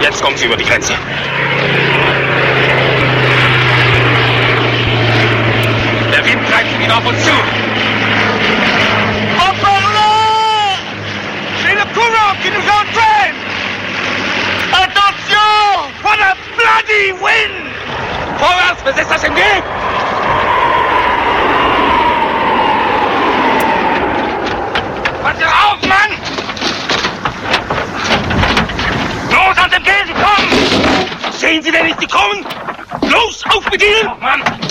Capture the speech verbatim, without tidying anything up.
Jetzt kommen sie über die Grenze. Der Wind treibt wieder auf uns zu. C'est le courant qui nous entraîne! Attention! What a bloody wind! Vorwärts, besetzt das M G! Pass auf, Mann! Los, ans M G, sie kommen! Sehen Sie denn nicht, die kommen? Los, auf mit ihnen! Mann!